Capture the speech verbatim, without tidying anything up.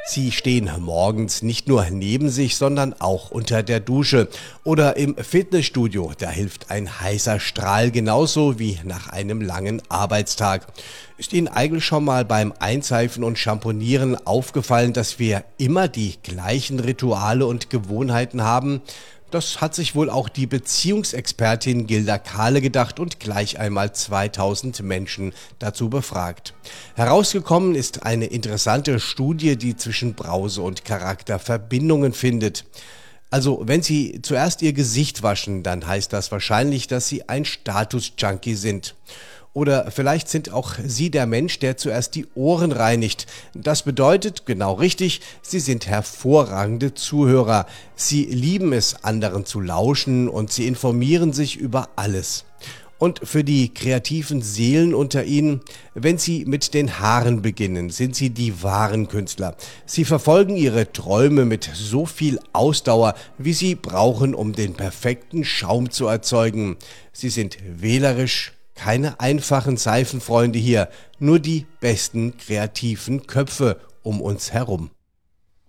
Sie stehen morgens nicht nur neben sich, sondern auch unter der Dusche oder im Fitnessstudio. Da hilft ein heißer Strahl genauso wie nach einem langen Arbeitstag. Ist Ihnen eigentlich schon mal beim Einseifen und Schamponieren aufgefallen, dass wir immer die gleichen Rituale und Gewohnheiten haben? Das hat sich wohl auch die Beziehungsexpertin Gilda Kahle gedacht und gleich einmal zweitausend Menschen dazu befragt. Herausgekommen ist eine interessante Studie, die zwischen Brause und Charakter Verbindungen findet. Also, wenn Sie zuerst Ihr Gesicht waschen, dann heißt das wahrscheinlich, dass Sie ein Status-Junkie sind. Oder vielleicht sind auch Sie der Mensch, der zuerst die Ohren reinigt. Das bedeutet, genau richtig, Sie sind hervorragende Zuhörer. Sie lieben es, anderen zu lauschen und Sie informieren sich über alles. Und für die kreativen Seelen unter Ihnen, wenn Sie mit den Haaren beginnen, sind Sie die wahren Künstler. Sie verfolgen Ihre Träume mit so viel Ausdauer, wie Sie brauchen, um den perfekten Schaum zu erzeugen. Sie sind wählerisch. Keine einfachen Seifenfreunde hier, nur die besten kreativen Köpfe um uns herum.